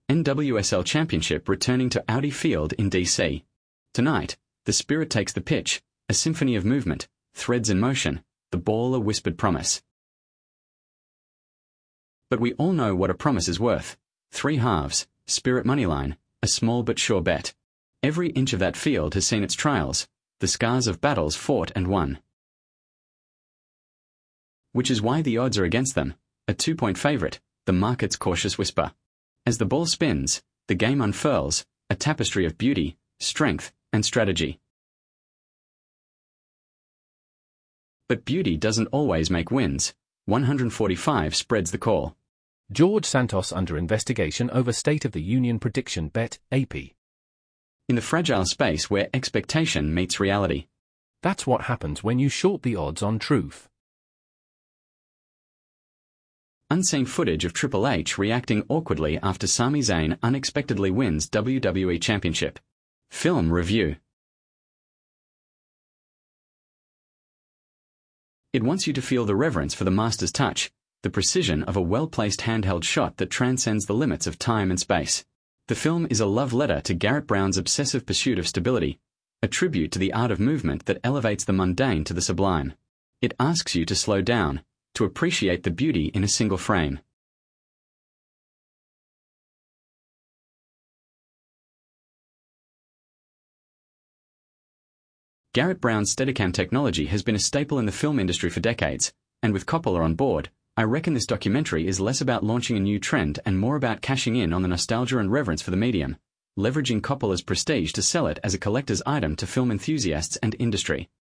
NWSL Championship returning to Audi Field in DC. Tonight, the Spirit takes the pitch, a symphony of movement, threads in motion, the ball a whispered promise. But we all know what a promise is worth. 3 halves, Spirit moneyline, a small but sure bet. Every inch of that field has seen its trials, the scars of battles fought and won. Which is why the odds are against them, a 2-point favourite, the market's cautious whisper. As the ball spins, the game unfurls, a tapestry of beauty, strength, and strategy. But beauty doesn't always make wins. 145 spreads the call. George Santos under investigation over State of the Union prediction bet, AP. In the fragile space where expectation meets reality. That's what happens when you short the odds on truth. Unseen footage of Triple H reacting awkwardly after Sami Zayn unexpectedly wins WWE Championship. Film review. It wants you to feel the reverence for the master's touch, the precision of a well-placed handheld shot that transcends the limits of time and space. The film is a love letter to Garrett Brown's obsessive pursuit of stability, a tribute to the art of movement that elevates the mundane to the sublime. It asks you to slow down, to appreciate the beauty in a single frame. Garrett Brown's Steadicam technology has been a staple in the film industry for decades, and with Coppola on board, I reckon this documentary is less about launching a new trend and more about cashing in on the nostalgia and reverence for the medium, leveraging Coppola's prestige to sell it as a collector's item to film enthusiasts and industry.